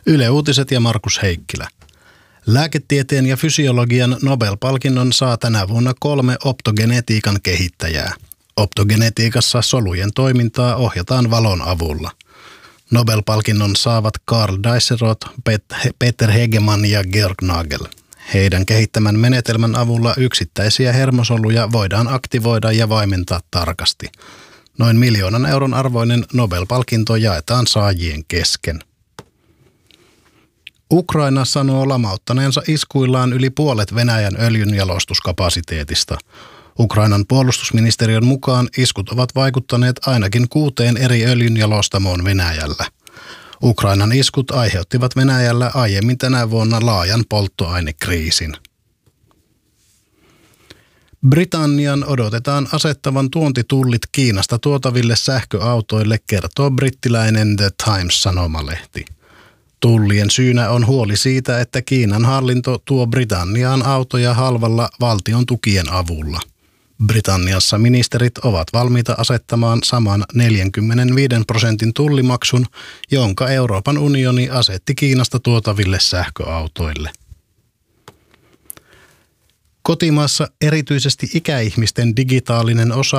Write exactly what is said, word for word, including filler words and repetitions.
Yle Uutiset ja Markus Heikkilä. Lääketieteen ja fysiologian Nobel-palkinnon saa tänä vuonna kolme optogenetiikan kehittäjää. Optogenetiikassa solujen toimintaa ohjataan valon avulla. Nobel-palkinnon saavat Karl Deisseroth, Peter Hegemann ja Georg Nagel. Heidän kehittämän menetelmän avulla yksittäisiä hermosoluja voidaan aktivoida ja vaimentaa tarkasti. Noin miljoonan euron arvoinen Nobel-palkinto jaetaan saajien kesken. Ukraina sanoo lamauttaneensa iskuillaan yli puolet Venäjän öljynjalostuskapasiteetista. Ukrainan puolustusministeriön mukaan iskut ovat vaikuttaneet ainakin kuuteen eri öljynjalostamoon Venäjällä. Ukrainan iskut aiheuttivat Venäjällä aiemmin tänä vuonna laajan polttoainekriisin. Britannian odotetaan asettavan tuontitullit Kiinasta tuotaville sähköautoille, kertoo brittiläinen The Times-sanomalehti. Tullien syynä on huoli siitä, että Kiinan hallinto tuo Britanniaan autoja halvalla valtion tukien avulla. Britanniassa ministerit ovat valmiita asettamaan saman neljäkymmentäviisi prosentin tullimaksun, jonka Euroopan unioni asetti Kiinasta tuotaville sähköautoille. Kotimaassa erityisesti ikäihmisten digitaalinen osa